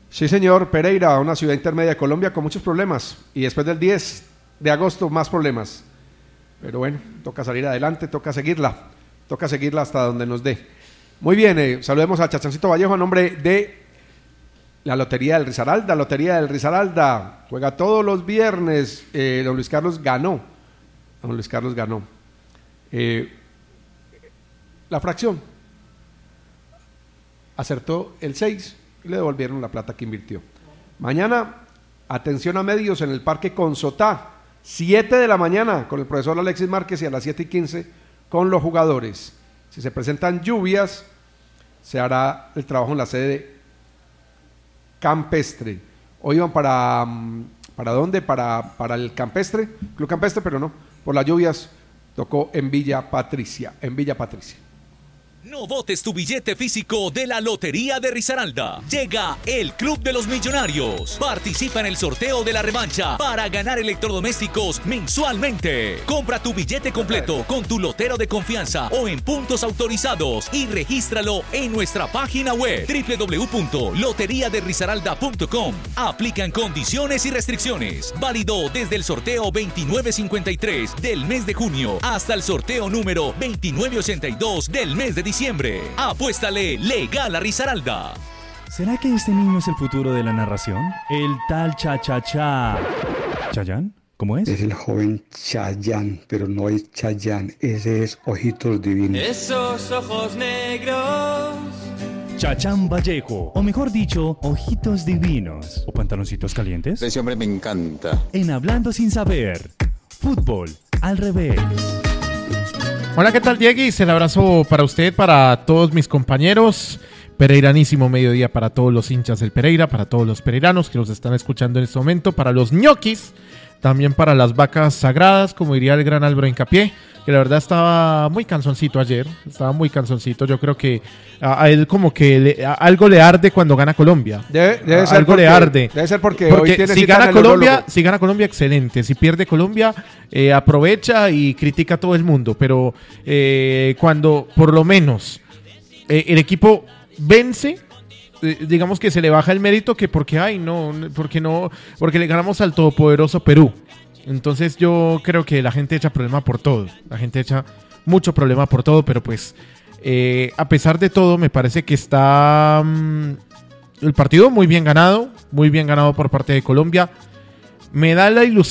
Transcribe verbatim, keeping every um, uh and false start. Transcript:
Sí, señor, Pereira, una ciudad intermedia de Colombia con muchos problemas. Y después del diez de agosto, más problemas. Pero bueno, toca salir adelante, toca seguirla. Toca seguirla hasta donde nos dé. Muy bien, eh, saludemos a Chachancito Vallejo a nombre de la Lotería del Risaralda. Lotería del Risaralda juega todos los viernes. Eh, don Luis Carlos ganó. Don Luis Carlos ganó. Eh, la fracción. Acertó el seis y le devolvieron la plata que invirtió. Mañana, atención a medios en el Parque Consotá. siete de la mañana con el profesor Alexis Márquez y a las siete y quince con los jugadores. Si se presentan lluvias, se hará el trabajo en la sede Campestre. Hoy iban para, ¿para dónde? Para, para el Campestre, Club Campestre, pero no, por las lluvias tocó en Villa Patricia, en Villa Patricia. No botes tu billete físico de la Lotería de Risaralda. Llega el Club de los Millonarios. Participa en el sorteo de la revancha para ganar electrodomésticos mensualmente. Compra tu billete completo con tu lotero de confianza o en puntos autorizados y regístralo en nuestra página web doble u doble u doble u punto lotería de risaralda punto com. Aplican condiciones y restricciones. Válido desde el sorteo veintinueve cincuenta y tres del mes de junio hasta el sorteo número veintinueve ochenta y dos del mes de diciembre. Apuéstale legal a Risaralda. ¿Será que este niño es el futuro de la narración? El tal Cha-Cha-Cha. ¿Chayán? ¿Cómo es? Es el joven Chayán, pero no es Chayán, ese es Ojitos Divinos. Esos ojos negros. Chachán Vallejo, o mejor dicho, Ojitos Divinos. ¿O pantaloncitos calientes? Ese hombre me encanta. En Hablando Sin Saber, fútbol al revés. Hola, ¿qué tal, Dieguis? El abrazo para usted, para todos mis compañeros. Pereiranísimo mediodía para todos los hinchas del Pereira, para todos los pereiranos que los están escuchando en este momento, para los ñoquis, también para las vacas sagradas, como diría el gran Álvaro Hincapié, que la verdad estaba muy cansoncito ayer, estaba muy cansoncito. Yo creo que a, a él como que le, a, algo le arde cuando gana Colombia. Debe, debe ser algo porque, le arde. Debe ser porque, porque hoy tiene si cita gana en el Colombia, urólogo. si gana Colombia, excelente. Si pierde Colombia, eh, aprovecha y critica a todo el mundo. Pero eh, cuando por lo menos eh, el equipo vence, eh, digamos que se le baja el mérito que porque ay no, porque no, porque le ganamos al todopoderoso Perú. Entonces yo creo que la gente echa problema por todo. La gente echa mucho problema por todo, pero pues eh, a pesar de todo me parece que está um, el partido muy bien ganado, muy bien ganado por parte de Colombia. Me da la ilusión